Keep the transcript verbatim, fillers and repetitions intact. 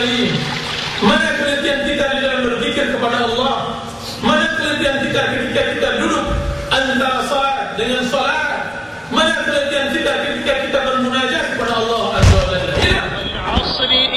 sekalian? Mana keletihan kita di dalam berzikir kepada Allah? Mana keletihan kita ketika kita duduk antara salat dengan salat? Mana keletihan kita ketika